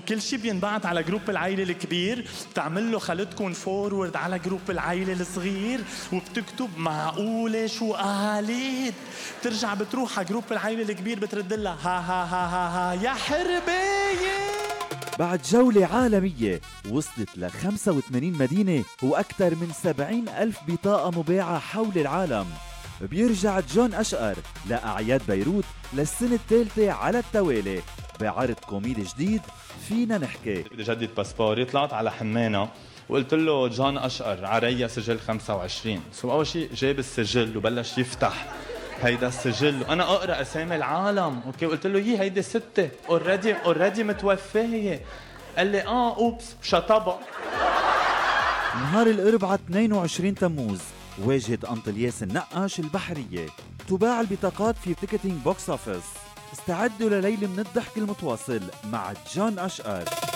كل شي بينبعت على جروب العيلة الكبير، بتعمل له خالتكم فورورد على جروب العيلة الصغير وبتكتب معقولة شو قالت، بترجع بتروح على جروب العيلة الكبير بترد لها ها ها ها ها, ها يا حربية. بعد جولة عالمية وصلت ل 85 مدينة وأكثر من 70,000 بطاقة مباعة حول العالم، بيرجع جون أشقر لأعياد بيروت للسنة الثالثة على التوالي بعرض كوميدي جديد فينا نحكي. بدي جدد باسبوري، طلعت على حمانة وقلت له جون أشقر عريا سجل 25. سو أول شيء جاب السجل وبلش يفتح هيدا السجل وانا اقرا اسامي العالم. اوكي قلت له هيدي 6 اوريدي متوفيه. قال لي اوبس شطبها. نهار الاربعاء 22 تموز واجهت أنطلياس النقاش البحرية. تباع البطاقات في تيكتينج بوكس اوفيس. استعدوا لليلة من الضحك المتواصل مع جون أشقر.